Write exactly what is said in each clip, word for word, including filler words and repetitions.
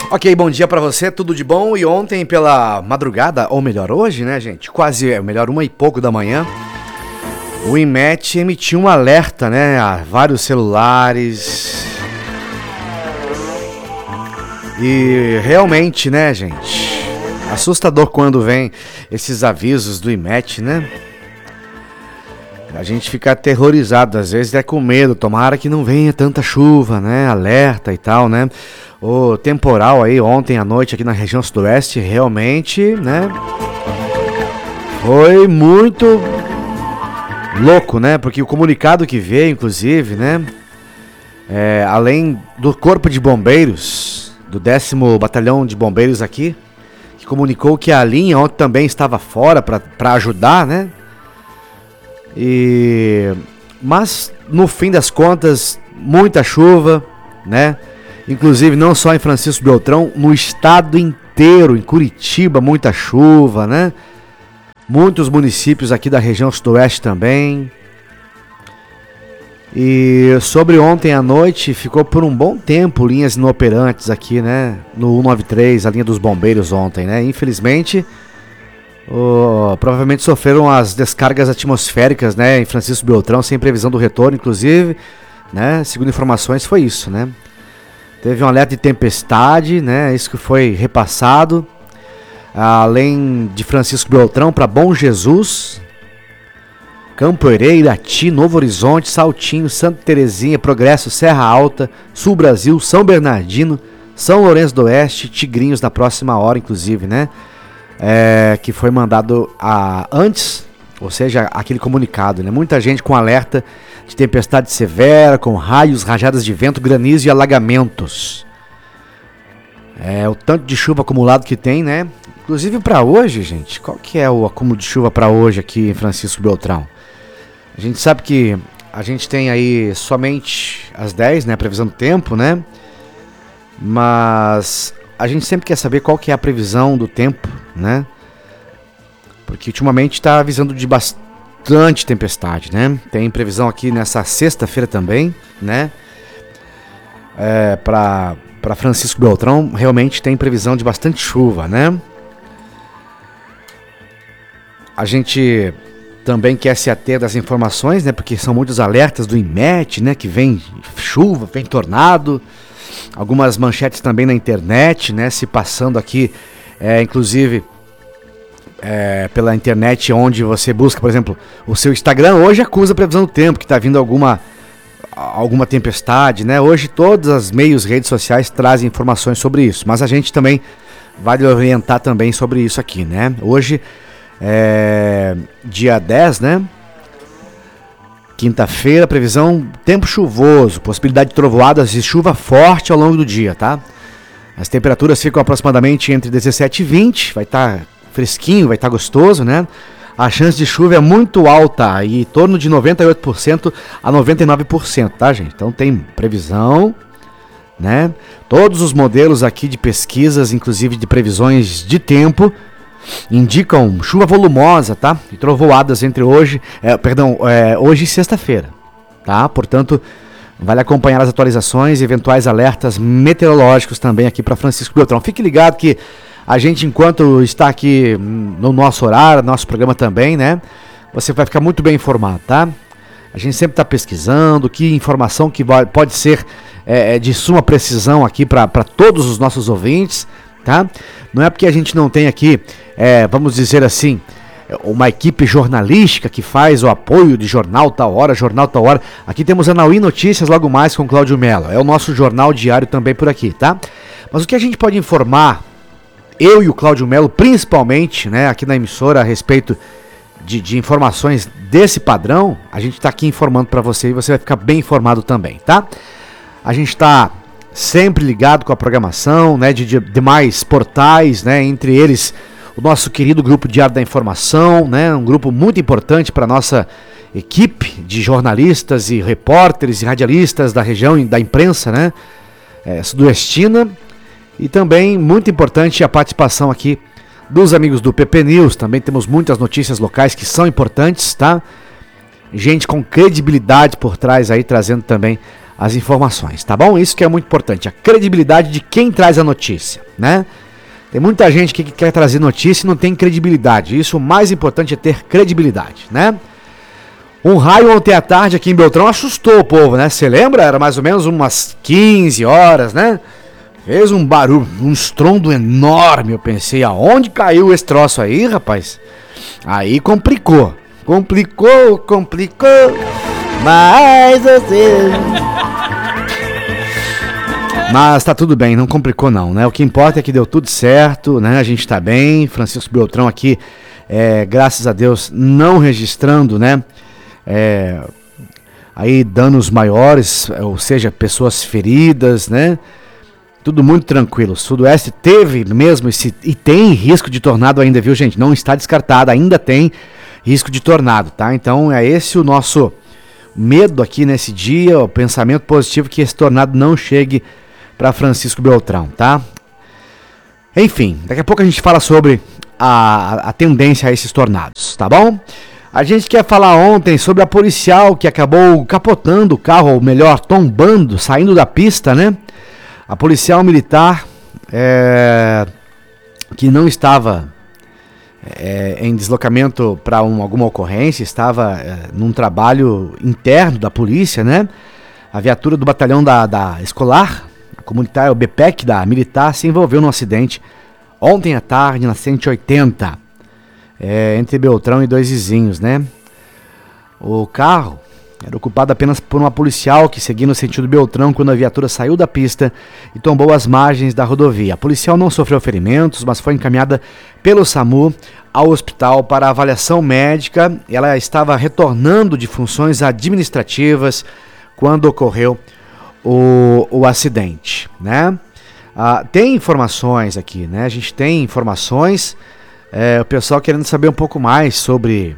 Ok, bom dia pra você, tudo de bom? E ontem pela madrugada, ou melhor, hoje, né, gente? Quase, é melhor, uma e pouco da manhã, o INMET emitiu um alerta, né, a vários celulares. E realmente, né, gente, assustador quando vem esses avisos do INMET, né? A gente fica aterrorizado, às vezes é com medo, tomara que não venha tanta chuva, né, alerta e tal, né? O temporal aí ontem à noite aqui na região sudoeste realmente, né, foi muito louco, né? Porque o comunicado que veio, inclusive, né, é, além do Corpo de Bombeiros, do décimo Batalhão de Bombeiros aqui, que comunicou que a linha ontem também estava fora para ajudar, né? E mas no fim das contas, muita chuva, né? Inclusive não só em Francisco Beltrão, no estado inteiro, em Curitiba, muita chuva, né? Muitos municípios aqui da região sudoeste também. E sobre ontem à noite, ficou por um bom tempo linhas inoperantes aqui, né? No cento e noventa e três, a linha dos bombeiros ontem, né? Infelizmente, oh, provavelmente sofreram as descargas atmosféricas, né? Em Francisco Beltrão, sem previsão do retorno, inclusive, né? Segundo informações, foi isso, né? Teve um alerta de tempestade, né? Isso que foi repassado. Além de Francisco Beltrão, para Bom Jesus, Campo Herê, Irati, Novo Horizonte, Saltinho, Santa Terezinha, Progresso, Serra Alta, Sul Brasil, São Bernardino, São Lourenço do Oeste, Tigrinhos na próxima hora, inclusive, né? É, que foi mandado a, antes, ou seja, aquele comunicado, né? Muita gente com alerta de tempestade severa, com raios, rajadas de vento, granizo e alagamentos. É o tanto de chuva acumulado que tem, né? Inclusive para hoje, gente, qual que é o acúmulo de chuva para hoje aqui em Francisco Beltrão? A gente sabe que a gente tem aí somente às dez, né, a previsão do tempo, né? Mas a gente sempre quer saber qual que é a previsão do tempo, né? Porque ultimamente está avisando de bastante tempestade, né? Tem previsão aqui nessa sexta-feira também, né? É, para para Francisco Beltrão realmente tem previsão de bastante chuva, né? A gente também quer se ater das informações, né? Porque são muitos alertas do INMET, né? Que vem chuva, vem tornado. Algumas manchetes também na internet, né? Se passando aqui, é, inclusive, é, pela internet, onde você busca, por exemplo, o seu Instagram, hoje acusa a previsão do tempo, que está vindo alguma, alguma tempestade, né? Hoje todas as meios, redes sociais trazem informações sobre isso, mas a gente também vai orientar também sobre isso aqui, né? Hoje, é, dia dez, né? Quinta-feira, previsão, tempo chuvoso, possibilidade de trovoadas e chuva forte ao longo do dia, tá? As temperaturas ficam aproximadamente entre dezessete e vinte, vai estar tá fresquinho, vai estar tá gostoso, né? A chance de chuva é muito alta, em torno de noventa e oito por cento a noventa e nove por cento, tá, gente? Então tem previsão, né? Todos os modelos aqui de pesquisas, inclusive de previsões de tempo, indicam chuva volumosa, tá? E trovoadas entre hoje, é, perdão, é, hoje e sexta-feira, tá? Portanto, vale acompanhar as atualizações e eventuais alertas meteorológicos também aqui para Francisco Beltrão. Fique ligado que a gente, enquanto está aqui no nosso horário, nosso programa também, né? Você vai ficar muito bem informado, tá? A gente sempre está pesquisando que informação que vai, pode ser é, de suma precisão aqui para todos os nossos ouvintes, tá? Não é porque a gente não tem aqui, é, vamos dizer assim, uma equipe jornalística que faz o apoio de Jornal Tal Hora, Jornal Tal Hora. Aqui temos a Nauí Notícias logo mais com Cláudio Mello. É o nosso jornal diário também por aqui, tá? Mas o que a gente pode informar, eu e o Cláudio Mello, principalmente, né, aqui na emissora, a respeito de, de informações desse padrão, a gente está aqui informando para você e você vai ficar bem informado também, tá? A gente está sempre ligado com a programação, né, de, de demais portais, né, entre eles o nosso querido Grupo Diário da Informação, né, um grupo muito importante para a nossa equipe de jornalistas e repórteres e radialistas da região, da imprensa, né, é, sudoestina, e também muito importante a participação aqui dos amigos do P P News. Também temos muitas notícias locais que são importantes, tá? Gente com credibilidade por trás aí, trazendo também as informações, tá bom? Isso que é muito importante, a credibilidade de quem traz a notícia, né? Tem muita gente que quer trazer notícia e não tem credibilidade. Isso, o mais importante é ter credibilidade, né? Um raio ontem à tarde aqui em Beltrão assustou o povo, né? Você lembra? Era mais ou menos umas quinze horas, né? Fez um barulho, um estrondo enorme. Eu pensei, aonde caiu esse troço aí, rapaz? Aí complicou. Complicou, complicou. Mas você... Mas tá tudo bem, não complicou não, né? O que importa é que deu tudo certo, né? A gente tá bem. Francisco Beltrão aqui, é, graças a Deus, não registrando, né? É, aí danos maiores, ou seja, pessoas feridas, né? Tudo muito tranquilo. O Sudoeste teve mesmo esse, e tem risco de tornado ainda, viu, gente? Não está descartado, ainda tem risco de tornado, tá? Então é esse o nosso medo aqui nesse dia, o pensamento positivo que esse tornado não chegue para Francisco Beltrão, tá? Enfim, daqui a pouco a gente fala sobre a, a tendência a esses tornados, tá bom? A gente quer falar ontem sobre a policial que acabou capotando o carro, ou melhor, tombando, saindo da pista, né? A policial militar é, que não estava é, em deslocamento para um, alguma ocorrência, estava é, num trabalho interno da polícia, né? A viatura do batalhão da, da escolar, a comunitária, o B P E C da militar, se envolveu num acidente ontem à tarde na cento e oitenta, é, entre Beltrão e dois vizinhos, né? O carro era ocupado apenas por uma policial que seguia no sentido Beltrão quando a viatura saiu da pista e tombou às margens da rodovia. A policial não sofreu ferimentos, mas foi encaminhada pelo SAMU ao hospital para avaliação médica. Ela estava retornando de funções administrativas quando ocorreu o, o acidente, né? Ah, tem informações aqui, né? A gente tem informações, é, o pessoal querendo saber um pouco mais sobre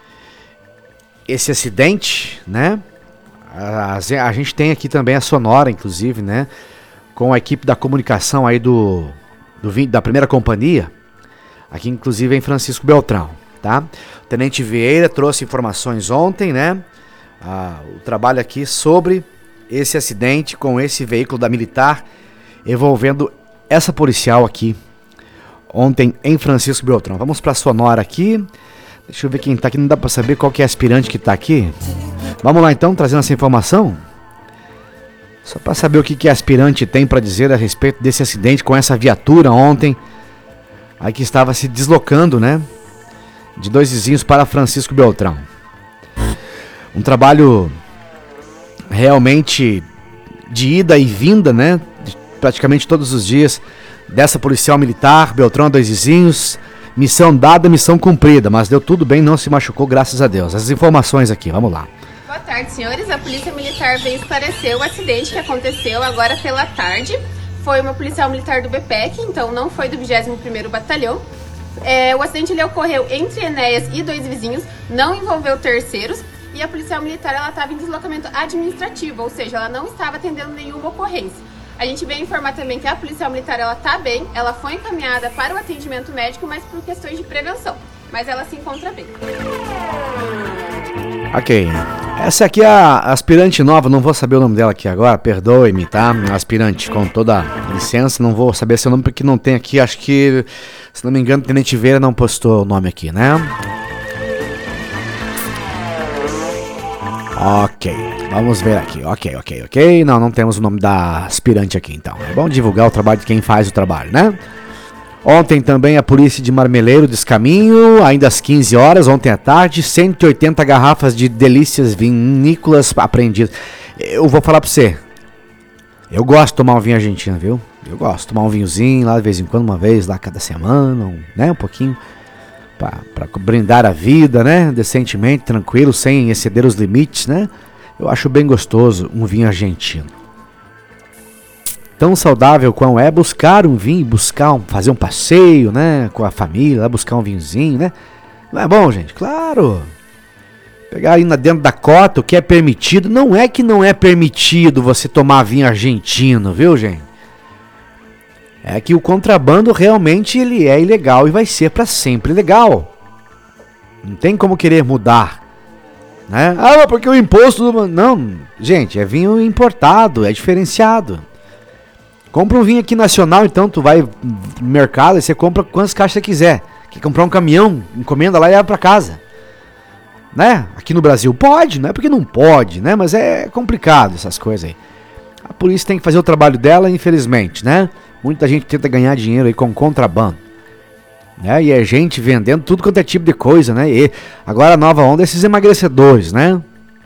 esse acidente, né? A, a gente tem aqui também a sonora, inclusive, né? Com a equipe da comunicação aí do, do da primeira companhia, aqui inclusive em Francisco Beltrão, tá? O Tenente Vieira trouxe informações ontem, né? Ah, o trabalho aqui sobre esse acidente com esse veículo da militar envolvendo essa policial aqui ontem em Francisco Beltrão. Vamos para a sonora aqui. Deixa eu ver quem tá aqui, não dá pra saber qual que é a aspirante que tá aqui. Vamos lá então, trazendo essa informação. Só pra saber o que, que a aspirante tem pra dizer a respeito desse acidente com essa viatura ontem. Aí que estava se deslocando, né? De dois vizinhos para Francisco Beltrão. Um trabalho realmente de ida e vinda, né? De praticamente todos os dias dessa policial militar, Beltrão, dois vizinhos. Missão dada, missão cumprida, mas deu tudo bem, não se machucou, graças a Deus. As informações aqui, vamos lá. Boa tarde, senhores. A Polícia Militar veio esclarecer o acidente que aconteceu agora pela tarde. Foi uma policial militar do B P E C, então não foi do vigésimo primeiro Batalhão. É, o acidente ele ocorreu entre Enéas e dois vizinhos, não envolveu terceiros. E a policial militar ela estava em deslocamento administrativo, ou seja, ela não estava atendendo nenhuma ocorrência. A gente veio informar também que a policial militar ela tá bem, ela foi encaminhada para o atendimento médico, mas por questões de prevenção. Mas ela se encontra bem. Ok. Essa aqui é a aspirante nova, não vou saber o nome dela aqui agora, perdoe-me, tá? Aspirante, com toda licença, não vou saber seu nome porque não tem aqui, acho que, se não me engano, o Tenente Veira não postou o nome aqui, né? Ok, vamos ver aqui, ok, ok, ok, não, não temos o nome da aspirante aqui então, é bom divulgar o trabalho de quem faz o trabalho, né? Ontem também a polícia de Marmeleiro Descaminho, ainda às quinze horas, ontem à tarde, cento e oitenta garrafas de delícias vinícolas apreendidas. Eu vou falar pra você, eu gosto de tomar um vinho argentino, viu? Eu gosto de tomar um vinhozinho lá de vez em quando, uma vez lá cada semana, um, né, um pouquinho. Para brindar a vida, né? Decentemente, tranquilo, sem exceder os limites, né? Eu acho bem gostoso um vinho argentino. Tão saudável quão é buscar um vinho, buscar um, fazer um passeio, né? Com a família, buscar um vinhozinho, né? Não é bom, gente? Claro! Pegar aí dentro da cota o que é permitido. Não é que não é permitido você tomar vinho argentino, viu, gente? É que o contrabando realmente ele é ilegal e vai ser para sempre ilegal. Não tem como querer mudar, Né? Ah, porque o imposto... Do... Não, gente, é vinho importado, é diferenciado. Compra um vinho aqui nacional, então tu vai no mercado e você compra quantas caixas você quiser. Quer comprar um caminhão, encomenda lá e leva pra casa. Né? Aqui no Brasil pode, não é porque não pode, né? Mas é complicado essas coisas aí. A polícia tem que fazer o trabalho dela, infelizmente, né? Muita gente tenta ganhar dinheiro aí com contrabando. Né? E é gente vendendo tudo quanto é tipo de coisa, né? E agora a nova onda é esses emagrecedores, né?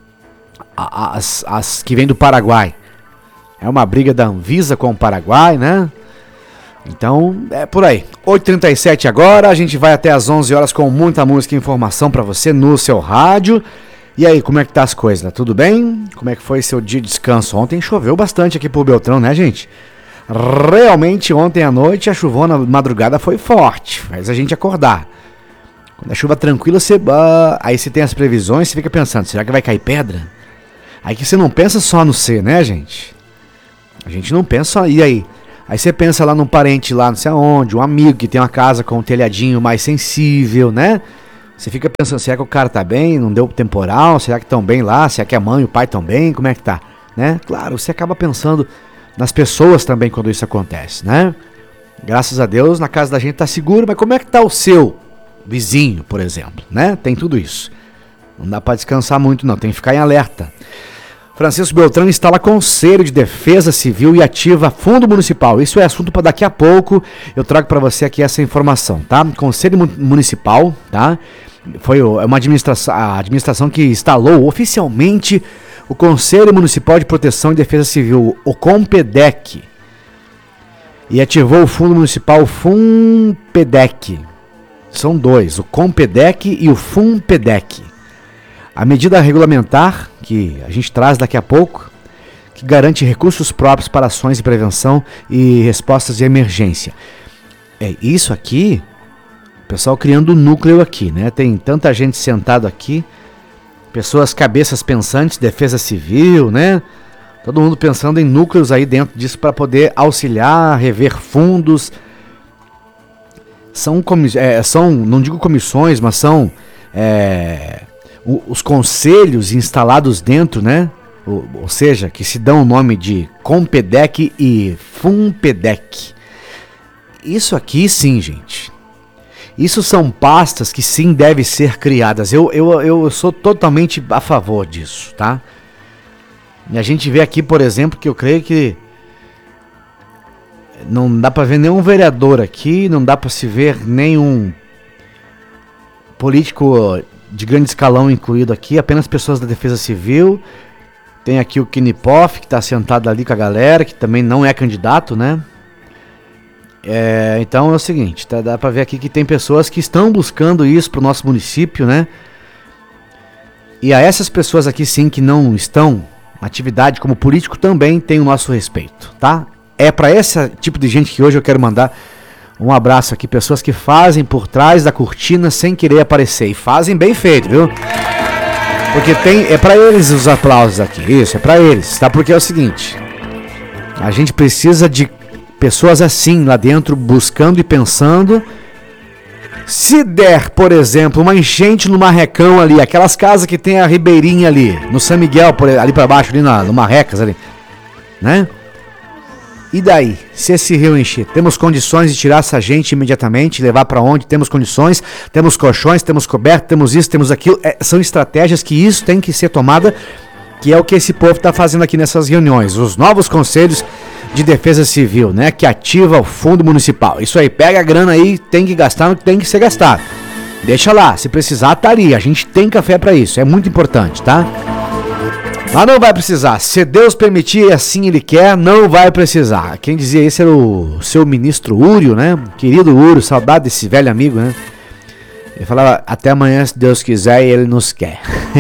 As, as que vêm do Paraguai. É uma briga da Anvisa com o Paraguai, né? Então, é por aí. oito e trinta e sete agora, a gente vai até as onze horas com muita música e informação pra você no seu rádio. E aí, como é que tá as coisas? Tá tudo bem? Como é que foi seu dia de descanso? Ontem choveu bastante aqui pro Beltrão, né, gente? Realmente, ontem à noite, a chuvona madrugada foi forte. Faz a gente acordar. Quando a chuva tranquila, você... aí você tem as previsões, você fica pensando, será que vai cair pedra? Aí que você não pensa só no C, né, gente? A gente não pensa só... E aí? Aí você pensa lá num parente lá, não sei aonde, um amigo que tem uma casa com um telhadinho mais sensível, né? Você fica pensando, será que o cara tá bem? Não deu temporal? Será que estão bem lá? Será que a mãe e o pai estão bem? Como é que tá? Né? Claro, você acaba pensando nas pessoas também quando isso acontece, né? Graças a Deus, na casa da gente tá seguro, mas como é que tá o seu vizinho, por exemplo, né? Tem tudo isso. Não dá pra descansar muito não, tem que ficar em alerta. Francisco Beltrão instala Conselho de Defesa Civil e ativa Fundo Municipal. Isso é assunto para daqui a pouco. Eu trago para você aqui essa informação, tá? Conselho Municipal, tá? Foi uma administração, a administração que instalou oficialmente o Conselho Municipal de Proteção e Defesa Civil, o COMPEDEC, e ativou o Fundo Municipal FUNPEDEC. São dois, o COMPEDEC e o FUNPEDEC. A medida regulamentar, que a gente traz daqui a pouco, que garante recursos próprios para ações de prevenção e respostas de emergência. É isso aqui, o pessoal criando um núcleo aqui, né? Tem tanta gente sentado aqui, pessoas cabeças pensantes, defesa civil, né? Todo mundo pensando em núcleos aí dentro disso para poder auxiliar, rever fundos. São, é, são não digo comissões, mas são... É, os conselhos instalados dentro, né? Ou, ou seja, que se dão o nome de COMPEDEC e FUNPEDEC. Isso aqui sim, gente. Isso são pastas que sim devem ser criadas. Eu, eu, eu sou totalmente a favor disso, tá? E a gente vê aqui, por exemplo, que eu creio que não dá para ver nenhum vereador aqui, não dá para se ver nenhum político de grande escalão incluído aqui, apenas pessoas da Defesa Civil. Tem aqui o Kinipoff, que está sentado ali com a galera, que também não é candidato, né? É, então é o seguinte, tá, dá para ver aqui que tem pessoas que estão buscando isso para o nosso município, né? E a essas pessoas aqui sim que não estão na atividade como político também tem o nosso respeito, tá? É para esse tipo de gente que hoje eu quero mandar um abraço aqui, pessoas que fazem por trás da cortina sem querer aparecer. E fazem bem feito, viu? Porque tem, é pra eles os aplausos aqui. Isso, é pra eles, tá? Porque é o seguinte, a gente precisa de pessoas assim lá dentro, buscando e pensando. Se der, por exemplo, uma enchente no Marrecão ali, aquelas casas que tem a ribeirinha ali, no São Miguel, por, ali pra baixo, ali na, no Marrecas ali, né? E daí, se esse rio encher, temos condições de tirar essa gente imediatamente, levar para onde? Temos condições, temos colchões, temos coberto, temos isso, temos aquilo. É, são estratégias que isso tem que ser tomada, que é o que esse povo está fazendo aqui nessas reuniões. Os novos conselhos de defesa civil, né, que ativa o fundo municipal. Isso aí, pega a grana aí, tem que gastar no que tem que ser gastado. Deixa lá, se precisar, tá ali. A gente tem café para isso, é muito importante, tá? Mas não vai precisar. Se Deus permitir e assim Ele quer, não vai precisar. Quem dizia isso era o seu ministro Úrio, né? Querido Úrio, saudade desse velho amigo, né? Ele falava, até amanhã se Deus quiser e Ele nos quer.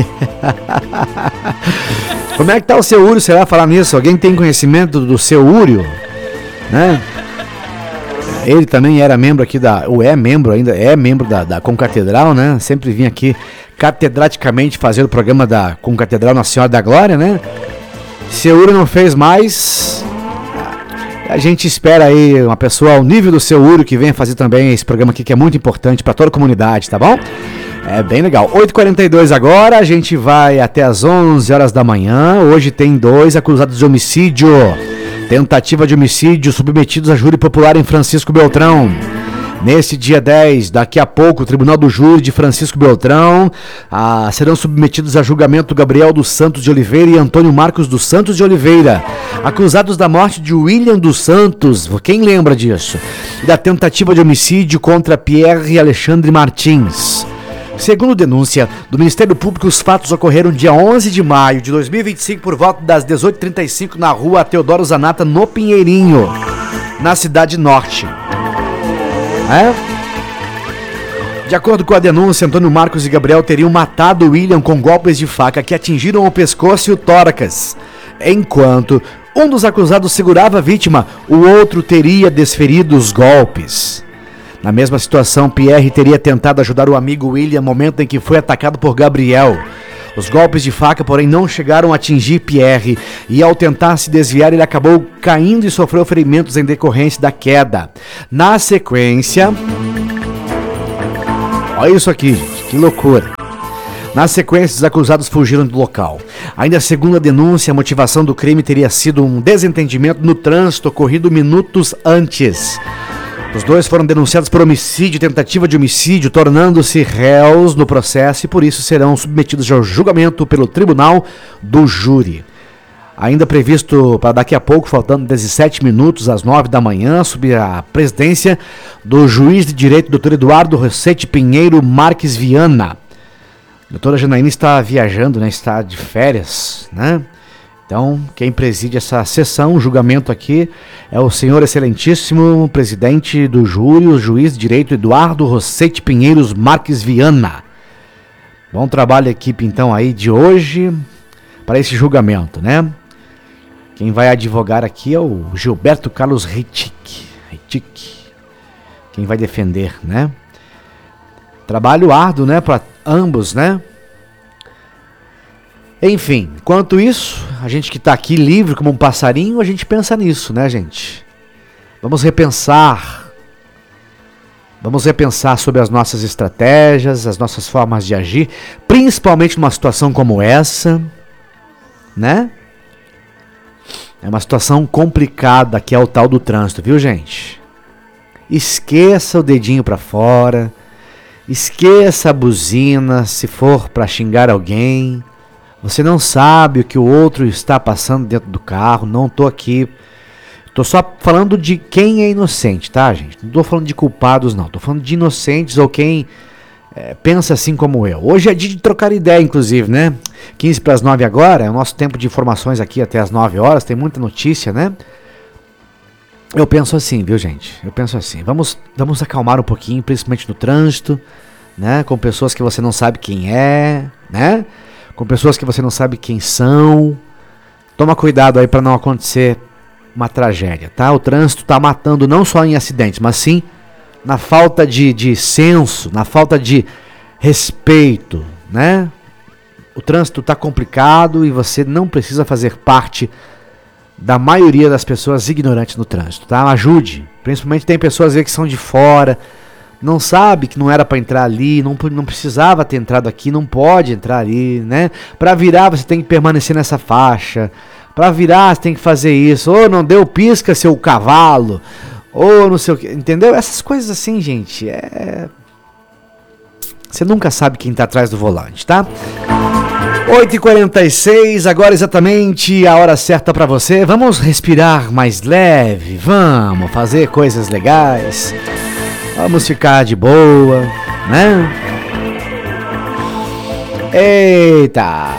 Como é que tá o seu Úrio? Será falar nisso? Alguém tem conhecimento do seu Úrio? Né? Ele também era membro aqui da... ou é membro ainda, é membro da, da Concatedral, né? Sempre vinha aqui catedraticamente fazer o programa da Concatedral Nossa Senhora da Glória, né? Seu Úrio não fez mais. A gente espera aí uma pessoa ao nível do seu Úrio que venha fazer também esse programa aqui, que é muito importante para toda a comunidade, tá bom? É bem legal. oito e quarenta e dois agora, a gente vai até as onze horas da manhã. Hoje tem dois acusados de homicídio. Tentativa de homicídio submetidos a júri popular em Francisco Beltrão. Nesse dia dez, daqui a pouco, o Tribunal do Júri de Francisco Beltrão ah, serão submetidos a julgamento Gabriel dos Santos de Oliveira e Antônio Marcos dos Santos de Oliveira, acusados da morte de William dos Santos, quem lembra disso? E da tentativa de homicídio contra Pierre Alexandre Martins. Segundo denúncia do Ministério Público, os fatos ocorreram dia onze de maio de dois mil e vinte e cinco por volta das dezoito e trinta e cinco na rua Teodoro Zanata, no Pinheirinho, na Cidade Norte. É? De acordo com a denúncia, Antônio Marcos e Gabriel teriam matado William com golpes de faca que atingiram o pescoço e o tórax. Enquanto um dos acusados segurava a vítima, o outro teria desferido os golpes. Na mesma situação, Pierre teria tentado ajudar o amigo William no momento em que foi atacado por Gabriel. Os golpes de faca, porém, não chegaram a atingir Pierre e, ao tentar se desviar, ele acabou caindo e sofreu ferimentos em decorrência da queda. Na sequência... Olha isso aqui, gente, que loucura. Na sequência, os acusados fugiram do local. Ainda segundo a denúncia, a motivação do crime teria sido um desentendimento no trânsito ocorrido minutos antes. Os dois foram denunciados por homicídio e tentativa de homicídio, tornando-se réus no processo e por isso serão submetidos ao julgamento pelo Tribunal do Júri. Ainda previsto para daqui a pouco, faltando dezessete minutos às nove da manhã, sob a presidência do juiz de direito, doutor Eduardo Rossetti Pinheiro Marques Viana. A doutora Janaína está viajando, né? Está de férias, né? Então, quem preside essa sessão, o julgamento aqui, é o senhor excelentíssimo presidente do júri, o juiz de direito Eduardo Rossetti Pinheiros Marques Viana. Bom trabalho, equipe, então, aí de hoje para esse julgamento, né? Quem vai advogar aqui é o Gilberto Carlos Reitic. Reitic. Quem vai defender, né? Trabalho árduo, né, para ambos, né? Enfim, enquanto isso, a gente que está aqui livre como um passarinho, a gente pensa nisso, né, gente? Vamos repensar. Vamos repensar sobre as nossas estratégias, as nossas formas de agir, principalmente numa situação como essa, né? É uma situação complicada que é o tal do trânsito, viu, gente? Esqueça o dedinho para fora, esqueça a buzina se for para xingar alguém. Você não sabe o que o outro está passando dentro do carro. Não estou aqui. Estou só falando de quem é inocente, tá, gente? Não estou falando de culpados, não. Estou falando de inocentes ou quem é, pensa assim como eu. Hoje é dia de trocar ideia, inclusive, né? quinze para as nove agora. É o nosso tempo de informações aqui até as nove horas. Tem muita notícia, né? Eu penso assim, viu, gente? Eu penso assim. Vamos, vamos acalmar um pouquinho, principalmente no trânsito, né? Com pessoas que você não sabe quem é, né? Com pessoas que você não sabe quem são. Toma cuidado aí para não acontecer uma tragédia, tá? O trânsito tá matando não só em acidentes, mas sim na falta de, de senso, na falta de respeito, né? O trânsito tá complicado e você não precisa fazer parte da maioria das pessoas ignorantes no trânsito, tá? Ajude. Principalmente tem pessoas aí que são de fora, não sabe que não era para entrar ali, não, não precisava ter entrado aqui, não pode entrar ali, né? Para virar você tem que permanecer nessa faixa, para virar você tem que fazer isso, ou não deu pisca seu cavalo, ou não sei o que, entendeu? Essas coisas assim, gente, é... Você nunca sabe quem tá atrás do volante, tá? oito e quarenta e seis, agora exatamente a hora certa para você. Vamos respirar mais leve, vamos fazer coisas legais. Vamos ficar de boa, né? Eita!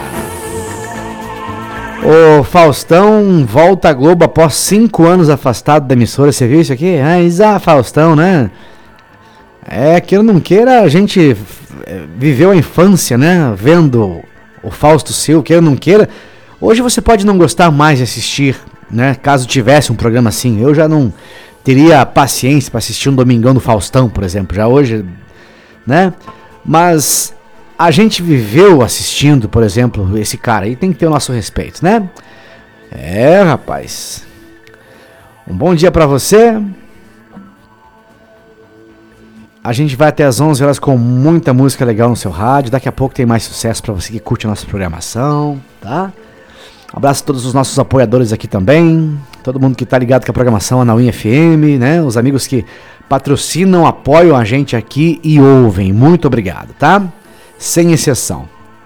O Faustão volta à Globo após cinco anos afastado da emissora. Você viu isso aqui? Ah, Faustão, né? É, queira ou não queira, a gente viveu a infância, né? Vendo o Fausto Silva, queira ou não queira. Hoje você pode não gostar mais de assistir, né? Caso tivesse um programa assim. Eu já não teria paciência para assistir um Domingão do Faustão, por exemplo, já hoje, né? Mas a gente viveu assistindo, por exemplo, esse cara aí, tem que ter o nosso respeito, né? É, rapaz. Um bom dia para você. A gente vai até as onze horas com muita música legal no seu rádio. Daqui a pouco tem mais sucesso para você que curte a nossa programação, tá? Um abraço a todos os nossos apoiadores aqui também. Todo mundo que tá ligado com a programação Anauim F M, né? Os amigos que patrocinam, apoiam a gente aqui e ouvem. Muito obrigado, tá? Sem exceção.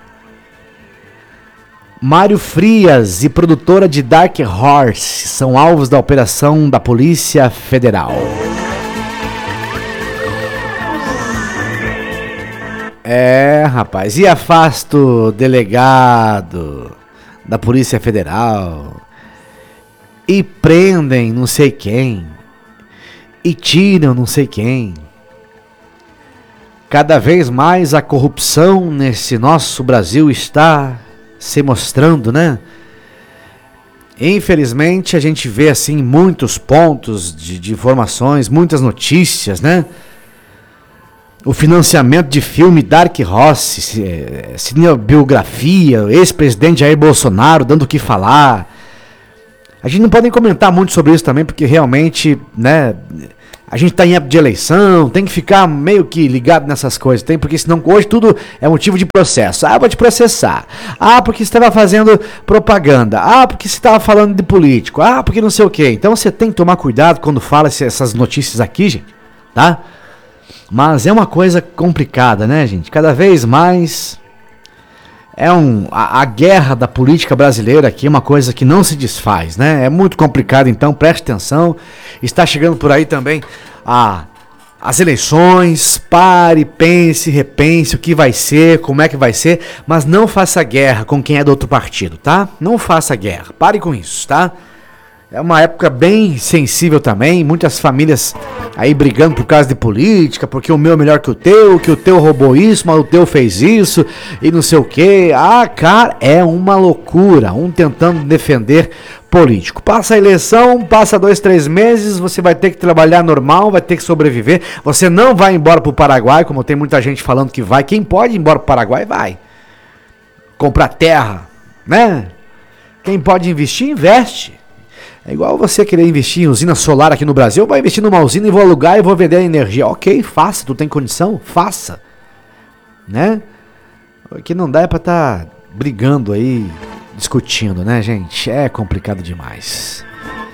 Mário Frias e produtora de Dark Horse são alvos da operação da Polícia Federal. É, rapaz, e afasta o delegado da Polícia Federal e prendem não sei quem e tiram não sei quem. Cada vez mais a corrupção nesse nosso Brasil está se mostrando, né? Infelizmente a gente vê assim muitos pontos de, de informações, muitas notícias, né? O financiamento de filme Dark Horse, cinebiografia, ex-presidente Jair Bolsonaro dando o que falar. A gente não pode nem comentar muito sobre isso também, porque realmente, né, a gente está em época de eleição, tem que ficar meio que ligado nessas coisas, tem, porque senão hoje tudo é motivo de processo. Ah, vou te processar. Ah, porque você estava fazendo propaganda. Ah, porque você estava falando de político. Ah, porque não sei o quê. Então você tem que tomar cuidado quando fala essas notícias aqui, gente, tá? Mas é uma coisa complicada, né, gente? Cada vez mais é um a, a guerra da política brasileira aqui é uma coisa que não se desfaz, né? É muito complicado, então preste atenção. Está chegando por aí também a, as eleições. Pare, pense, repense o que vai ser, como é que vai ser, mas não faça guerra com quem é do outro partido, tá? Não faça guerra, pare com isso, tá? É uma época bem sensível também, muitas famílias aí brigando por causa de política, porque o meu é melhor que o teu, que o teu roubou isso, mas o teu fez isso, e não sei o que. Ah, cara, é uma loucura, um tentando defender político. Passa a eleição, passa dois, três meses, você vai ter que trabalhar normal, vai ter que sobreviver, você não vai embora pro Paraguai, como tem muita gente falando que vai. Quem pode ir embora pro Paraguai, vai. Comprar terra, né? Quem pode investir, investe. É igual você querer investir em usina solar aqui no Brasil, vai investir numa usina e vou alugar e vou vender a energia. Ok, faça, tu tem condição? Faça. Né? O que não dá é pra estar brigando aí, discutindo, né, gente? É complicado demais.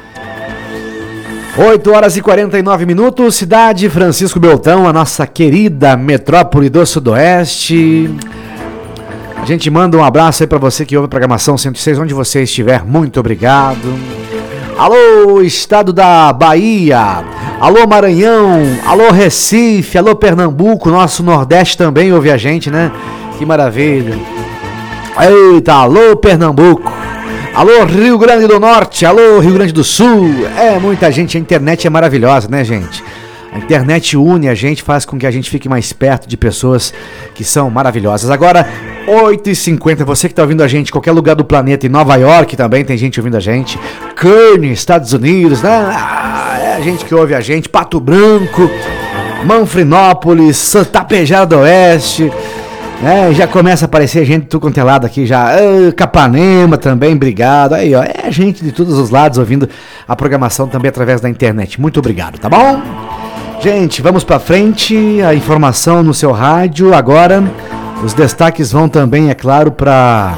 oito horas e quarenta e nove minutos, cidade Francisco Beltrão, a nossa querida metrópole do Sudoeste. A gente manda um abraço aí pra você que ouve a programação cento e seis, onde você estiver, muito obrigado. Alô, estado da Bahia, alô Maranhão, alô Recife, alô Pernambuco, nosso Nordeste também ouve a gente, né? Que maravilha. Eita, alô Pernambuco, alô Rio Grande do Norte, alô Rio Grande do Sul. É, muita gente, a internet é maravilhosa, né, gente? A internet une a gente, faz com que a gente fique mais perto de pessoas que são maravilhosas. Agora, oito e cinquenta, você que está ouvindo a gente em qualquer lugar do planeta, em Nova York também tem gente ouvindo a gente, Kearney, Estados Unidos, né? Ah, é a gente que ouve a gente, Pato Branco, Manfrinópolis, Tapejara do Oeste, né? Já começa a aparecer gente de tudo quanto é lado aqui já, ah, Capanema também, obrigado. Aí, ó, é gente de todos os lados ouvindo a programação também através da internet. Muito obrigado, tá bom? Gente, vamos pra frente, a informação no seu rádio. Agora, os destaques vão também, é claro, para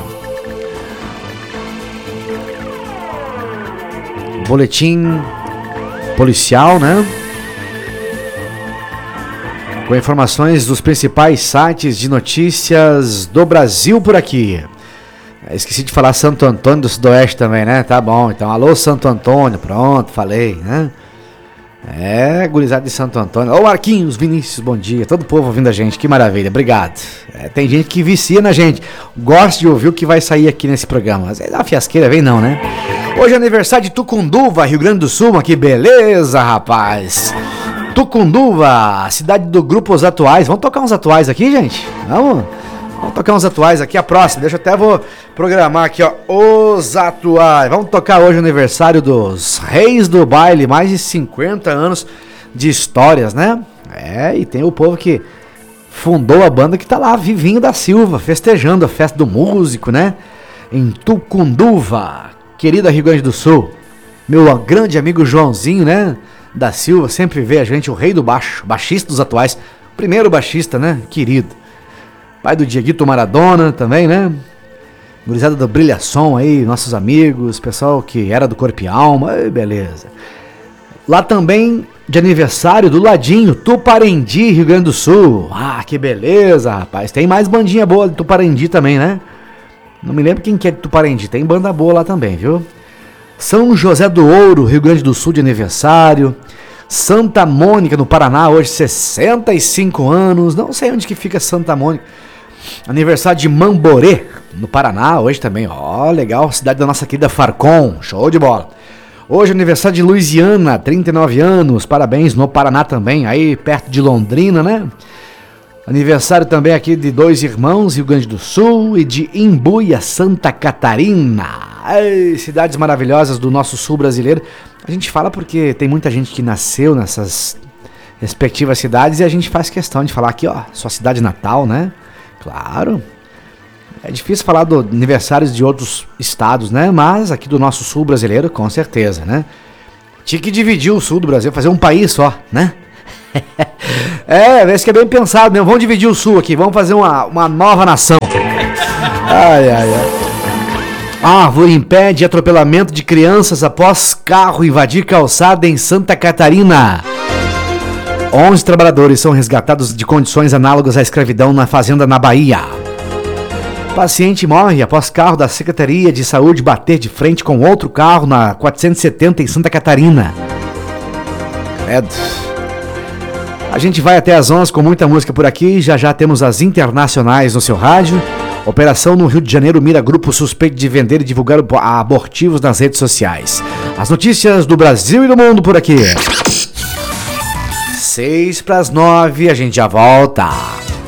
boletim policial, né? Com informações dos principais sites de notícias do Brasil por aqui. Esqueci de falar Santo Antônio do Sudoeste também, né? Tá bom, então, alô Santo Antônio, pronto, falei, né? É, gurizada de Santo Antônio. Ô Marquinhos, Vinícius, bom dia. Todo o povo ouvindo a gente, que maravilha, obrigado. É, tem gente que vicia na gente, gosta de ouvir o que vai sair aqui nesse programa. Mas é da fiasqueira, vem não, né? Hoje é aniversário de Tucunduva, Rio Grande do Sul, que beleza, rapaz. Tucunduva, cidade do grupo Os Atuais. Vamos tocar uns atuais aqui, gente? Vamos? Vamos tocar uns atuais aqui, a próxima. Deixa eu até vou programar aqui, ó. Os Atuais. Vamos tocar hoje o aniversário dos Reis do Baile. Mais de cinquenta anos de histórias, né? É, e tem o povo que fundou a banda que tá lá, Vivinho da Silva, festejando a festa do músico, né? Em Tucunduva, querida Rio Grande do Sul. Meu grande amigo Joãozinho, né? Da Silva, sempre vê a gente, o rei do baixo, baixista dos Atuais. Primeiro baixista, né? Querido. Pai do Dieguito Maradona também, né? Gurizada do Brilhação aí, nossos amigos, pessoal que era do Corpo e Alma, ai, beleza. Lá também, de aniversário, do ladinho, Tuparendi, Rio Grande do Sul. Ah, que beleza, rapaz. Tem mais bandinha boa de Tuparendi também, né? Não me lembro quem que é de Tuparendi, tem banda boa lá também, viu? São José do Ouro, Rio Grande do Sul, de aniversário. Santa Mônica, no Paraná, hoje sessenta e cinco anos. Não sei onde que fica Santa Mônica. Aniversário de Mamborê, no Paraná, hoje também. Ó, legal, cidade da nossa querida Farcon, show de bola. Hoje aniversário de Luisiana, trinta e nove anos, parabéns, no Paraná também, aí perto de Londrina, né? Aniversário também aqui de dois irmãos, Rio Grande do Sul, e de Imbuia, Santa Catarina. Ai, cidades maravilhosas do nosso sul brasileiro. A gente fala porque tem muita gente que nasceu nessas respectivas cidades e a gente faz questão de falar aqui, ó, sua cidade natal, né? Claro. É difícil falar do aniversários de outros estados, né? Mas aqui do nosso sul brasileiro, com certeza, né? Tinha que dividir o sul do Brasil, fazer um país só, né? É, esse que é bem pensado mesmo. Vamos dividir o sul aqui, vamos fazer uma, uma nova nação. Ai, ai, ai. Árvore impede atropelamento de crianças após carro invadir calçada em Santa Catarina. onze trabalhadores são resgatados de condições análogas à escravidão na fazenda na Bahia. Paciente morre após carro da Secretaria de Saúde bater de frente com outro carro na quatrocentos e setenta em Santa Catarina. Credo. A gente vai até às onze com muita música por aqui. Já já temos as internacionais no seu rádio. Operação no Rio de Janeiro mira grupo suspeito de vender e divulgar abortivos nas redes sociais. As notícias do Brasil e do mundo por aqui. Seis para as nove, a gente já volta.